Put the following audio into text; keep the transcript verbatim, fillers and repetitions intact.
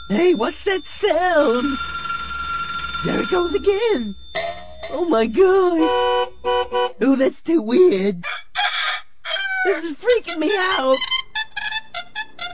Hey, what's that sound? There it goes again. Oh my gosh. Oh, that's too weird. This is freaking me out.